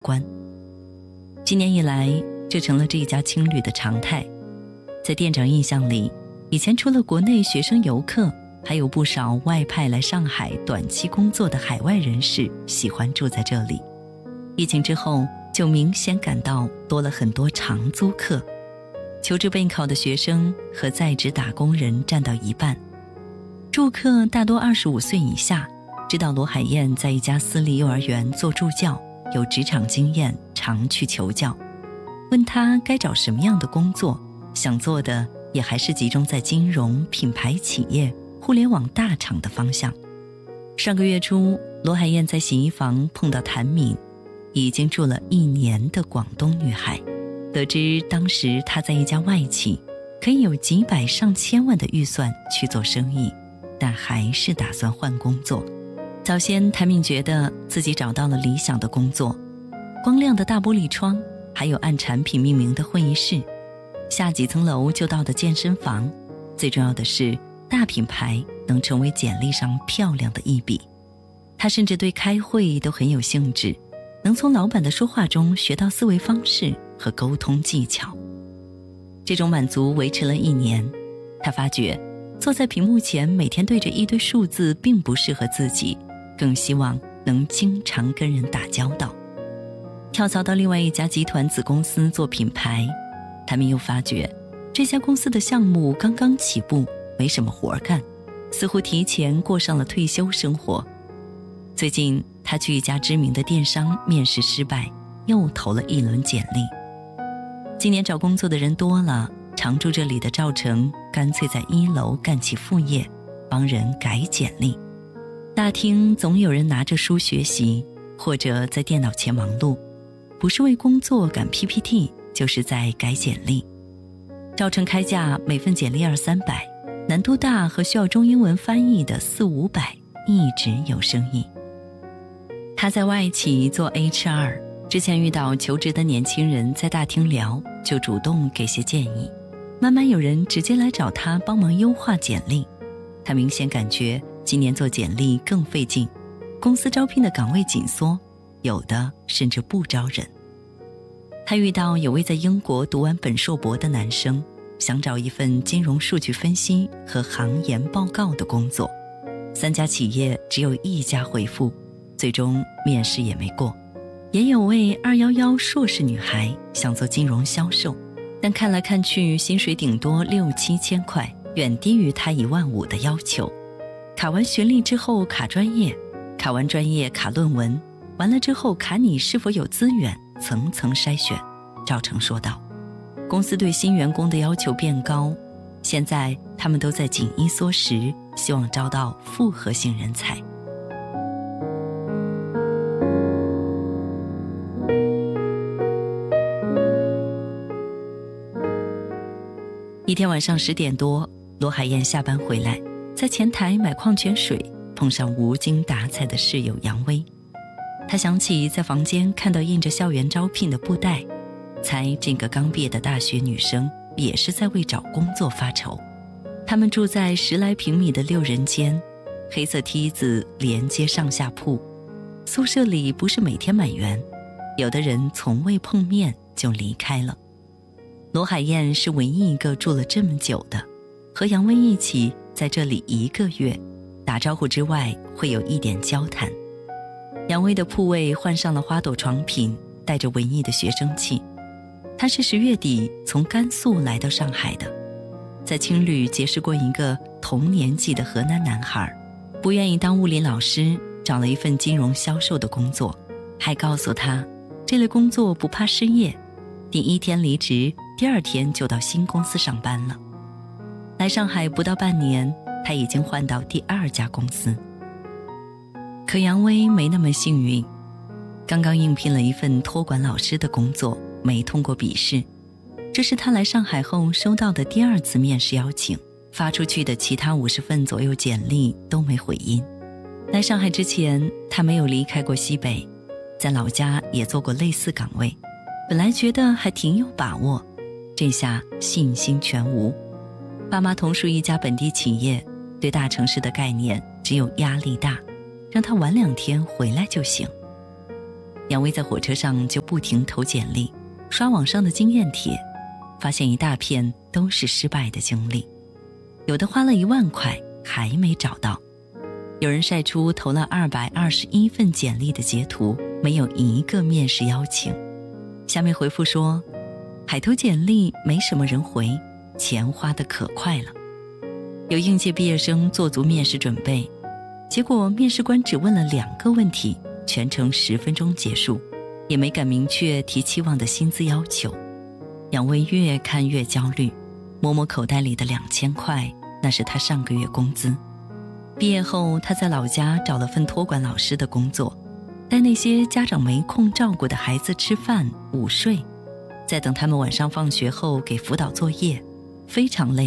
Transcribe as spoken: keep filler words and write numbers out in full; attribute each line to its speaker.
Speaker 1: 关。今年以来，这成了这一家青旅的常态。在店长印象里，以前除了国内学生游客，还有不少外派来上海短期工作的海外人士喜欢住在这里。疫情之后，就明显感到多了很多长租客，求职备考的学生和在职打工人占到一半。住客大多二十五岁以下，知道罗海燕在一家私立幼儿园做助教，有职场经验，常去求教。问他该找什么样的工作，想做的也还是集中在金融、品牌企业、互联网大厂的方向。上个月初，罗海燕在洗衣房碰到谭敏，已经住了一年的广东女孩。得知当时她在一家外企，可以有几百上千万的预算去做生意，但还是打算换工作。早先谭敏觉得自己找到了理想的工作，光亮的大玻璃窗，还有按产品命名的会议室，下几层楼就到的健身房，最重要的是大品牌能成为简历上漂亮的一笔。他甚至对开会都很有兴致，能从老板的说话中学到思维方式和沟通技巧。这种满足维持了一年，他发觉坐在屏幕前每天对着一堆数字并不适合自己，更希望能经常跟人打交道。跳槽到另外一家集团子公司做品牌，他们又发觉这家公司的项目刚刚起步，没什么活干，似乎提前过上了退休生活。最近他去一家知名的电商面试失败，又投了一轮简历。今年找工作的人多了，常住这里的赵成干脆在一楼干起副业，帮人改简历。大厅总有人拿着书学习，或者在电脑前忙碌，不是为工作赶 P P T， 就是在改简历。赵成开价每份简历二三百，难度大和需要中英文翻译的四五百，一直有生意。他在外企做 H R， 之前遇到求职的年轻人在大厅聊，就主动给些建议。慢慢有人直接来找他帮忙优化简历。他明显感觉今年做简历更费劲，公司招聘的岗位紧缩，有的甚至不招人。他遇到有位在英国读完本硕博的男生，想找一份金融数据分析和行研报告的工作，三家企业只有一家回复，最终面试也没过。也有位二一一硕士女孩想做金融销售，但看来看去薪水顶多六七千块，远低于她一万五的要求。卡完学历之后卡专业，卡完专业卡论文，完了之后卡你是否有资源，层层筛选。赵成说道，公司对新员工的要求变高，现在他们都在紧衣缩食，希望招到复合型人才。一天晚上十点多，罗海燕下班回来，在前台买矿泉水，碰上无精打采的室友杨威。他想起在房间看到印着校园招聘的布袋，猜这个刚毕业的大学女生也是在为找工作发愁。他们住在十来平米的六人间，黑色梯子连接上下铺。宿舍里不是每天满员，有的人从未碰面就离开了。罗海燕是唯一一个住了这么久的，和杨威一起在这里一个月，打招呼之外会有一点交谈。杨威的铺位换上了花朵床品，带着文艺的学生气。他是十月底从甘肃来到上海的，在青旅结识过一个同年纪的河南男孩，不愿意当物理老师，找了一份金融销售的工作，还告诉他这类工作不怕失业，第一天离职，第二天就到新公司上班了。来上海不到半年，他已经换到第二家公司。可杨威没那么幸运，刚刚应聘了一份托管老师的工作，没通过笔试。这是他来上海后收到的第二次面试邀请，发出去的其他五十份左右简历都没回音。来上海之前，他没有离开过西北，在老家也做过类似岗位，本来觉得还挺有把握，这下信心全无。爸妈同属一家本地企业，对大城市的概念只有压力大，让他晚两天回来就行。 杨威在火车上就不停投简历，刷网上的经验帖，发现一大片都是失败的经历，有的花了一万块还没找到，有人晒出投了二百二十一份简历的截图，没有一个面试邀请。下面回复说，海投简历没什么人回，钱花得可快了。有应届毕业生做足面试准备，结果面试官只问了两个问题，全程十分钟结束，也没敢明确提期望的薪资要求。杨威越看越焦虑，摸摸口袋里的两千块，那是他上个月工资。毕业后，他在老家找了份托管老师的工作，带那些家长没空照顾的孩子吃饭午睡，再等他们晚上放学后给辅导作业，非常累。